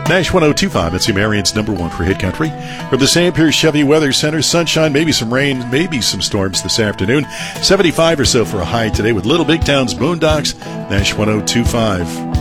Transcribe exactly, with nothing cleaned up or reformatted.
Nash one oh two point five, it's Marion's number one for hit country. From the Sam Pierce Chevy Weather Center, sunshine, maybe some rain, maybe some storms this afternoon. seventy-five or so for a high today with Little Big Town's Boondocks. Nash one oh two point five.